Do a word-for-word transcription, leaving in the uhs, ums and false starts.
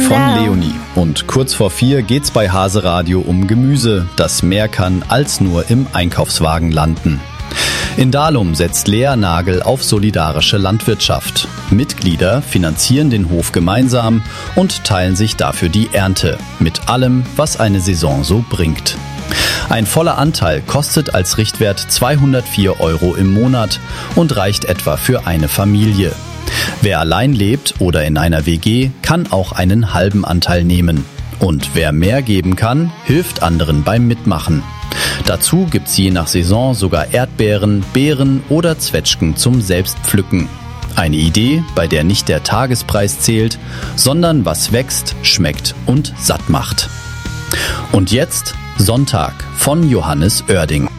von Leonie. Und kurz vor vier geht's bei Hase Radio um Gemüse, das mehr kann als nur im Einkaufswagen landen. In Dahlum setzt Lea Nagel auf solidarische Landwirtschaft. Mitglieder finanzieren den Hof gemeinsam und teilen sich dafür die Ernte mit allem, was eine Saison so bringt. Ein voller Anteil kostet als Richtwert zweihundertvier Euro im Monat und reicht etwa für eine Familie. Wer allein lebt oder in einer W G, kann auch einen halben Anteil nehmen. Und wer mehr geben kann, hilft anderen beim Mitmachen. Dazu gibt's je nach Saison sogar Erdbeeren, Beeren oder Zwetschgen zum Selbstpflücken. Eine Idee, bei der nicht der Tagespreis zählt, sondern was wächst, schmeckt und satt macht. Und jetzt Sonntag von Johannes Oerding.